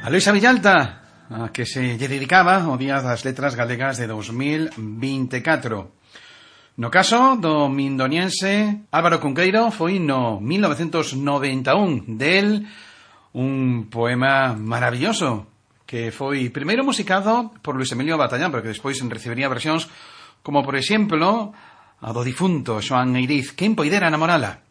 A Luisa Villalta, a que se lle dedicaba o Día das Letras Galegas de 2024. No caso do mindoniense Álvaro Cunqueiro foi no 1991. Del un poema maravilloso que foi primeiro musicado por Luis Emilio Batallán, pero que despois recibiría versións como, por exemplo, a do difunto Xoán Eiriz, Quen poidera namorala.